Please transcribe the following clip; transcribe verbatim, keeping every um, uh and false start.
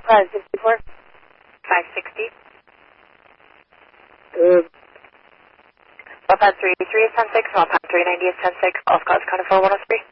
five sixty-four. five sixty. Uh, Wildpad three eighty-three is ten six, Wildpad three ninety is ten six, all Scotts County four one oh three.